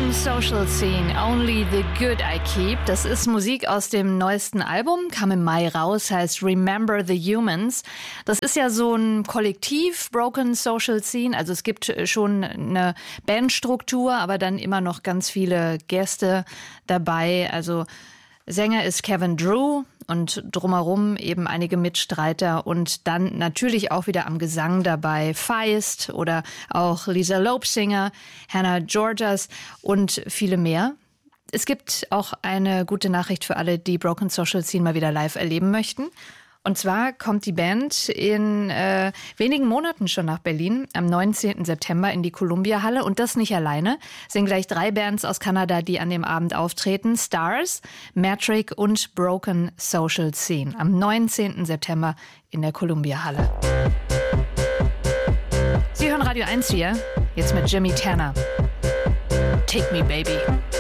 Broken Social Scene, Only the Good I Keep. Das ist Musik aus dem neuesten Album, kam im Mai raus, heißt Remember the Humans. Das ist ja so ein Kollektiv, Broken Social Scene. Also es gibt schon eine Bandstruktur, aber dann immer noch ganz viele Gäste dabei. Also Sänger ist Kevin Drew und drumherum eben einige Mitstreiter und dann natürlich auch wieder am Gesang dabei Feist oder auch Lisa Lobsinger, Hannah Georgas und viele mehr. Es gibt auch eine gute Nachricht für alle, die Broken Social Scene mal wieder live erleben möchten. Und zwar kommt die Band in wenigen Monaten schon nach Berlin, am 19. September in die Columbia-Halle. Und das nicht alleine. Es sind gleich 3 Bands aus Kanada, die an dem Abend auftreten. Stars, Metric und Broken Social Scene. Am 19. September in der Columbia-Halle. Sie hören Radio 1 hier, jetzt mit Jimmy Tanner. Take Me, Baby.